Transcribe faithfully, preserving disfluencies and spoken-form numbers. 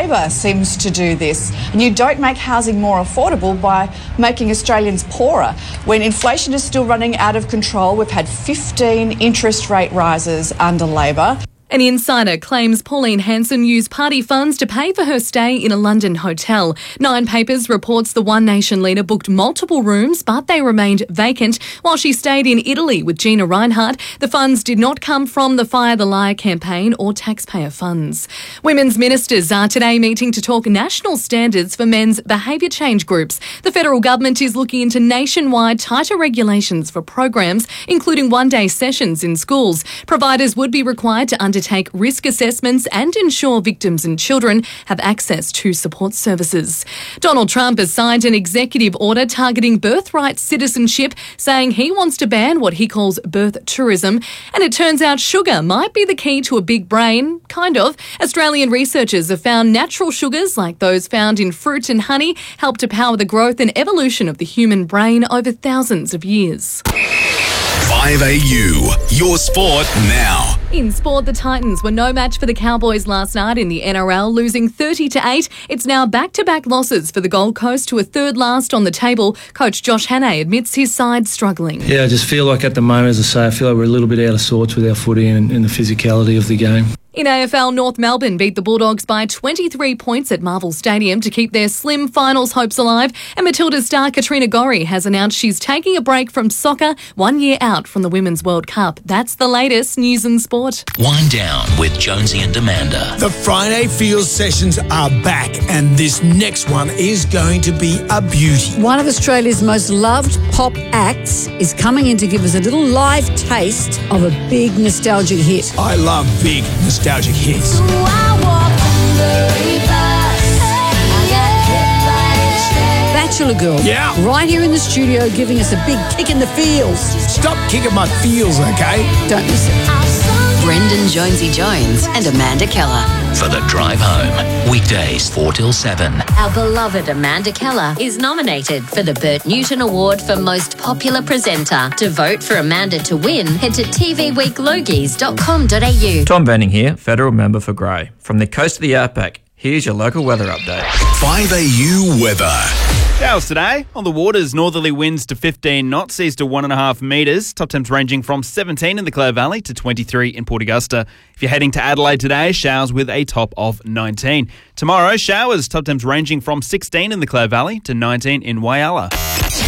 Labor seems to do this. And you don't make housing more affordable by making Australians poorer. When inflation is still running out of control, we've had fifteen interest rate rises under Labor. An insider claims Pauline Hanson used party funds to pay for her stay in a London hotel. Nine Papers reports the One Nation leader booked multiple rooms, but they remained vacant while she stayed in Italy with Gina Rinehart. The funds did not come from the Fire the Liar campaign or taxpayer funds. Women's ministers are today meeting to talk national standards for men's behaviour change groups. The federal government is looking into nationwide tighter regulations for programs, including one-day sessions in schools. Providers would be required to undertake Undertake risk assessments and ensure victims and children have access to support services. Donald Trump has signed an executive order targeting birthright citizenship, saying he wants to ban what he calls birth tourism. And it turns out sugar might be the key to a big brain. Kind of. Australian researchers have found natural sugars, like those found in fruit and honey, help to power the growth and evolution of the human brain over thousands of years. five A U, your sport now. In sport, the Titans were no match for the Cowboys last night in the N R L, losing thirty to eight. It's now back-to-back losses for the Gold Coast to a third last on the table. Coach Josh Hannay admits his side struggling. Yeah, I just feel like at the moment, as I say, I feel like we're a little bit out of sorts with our footy and, and the physicality of the game. In A F L, North Melbourne beat the Bulldogs by twenty-three points at Marvel Stadium to keep their slim finals hopes alive. And Matilda's star Katrina Gorry has announced she's taking a break from soccer one year out from the Women's World Cup. That's the latest news and sport. Wind down with Jonesy and Amanda. The Friday Fields sessions are back, and this next one is going to be a beauty. One of Australia's most loved pop acts is coming in to give us a little live taste of a big nostalgic hit. I love big nostalgic hits. Bachelor Girl. Yeah. Right here in the studio, giving us a big kick in the feels. Stop kicking my feels, okay? Don't miss it. Brendan Jonesy Jones and Amanda Keller. For the drive home, weekdays four till seven. Our beloved Amanda Keller is nominated for the Bert Newton Award for Most Popular Presenter. To vote for Amanda to win, head to t v week logies dot com dot a u. Tom Benning here, federal member for Grey. From the coast of the outback, here's your local weather update. five A U weather. Showers today. On the waters, northerly winds to fifteen knots, seas to one and a half metres. Top temps ranging from seventeen in the Clare Valley to twenty-three in Port Augusta. If you're heading to Adelaide today, showers with a top of nineteen. Tomorrow, showers, top temps ranging from sixteen in the Clare Valley to nineteen in Whyalla.